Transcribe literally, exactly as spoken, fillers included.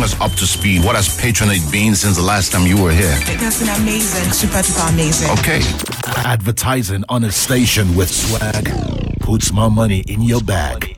us up to speed. What has Patronage been since the last time you were here? It has been amazing. Super duper amazing. Okay. Advertising on a station with swag puts more money in your bag.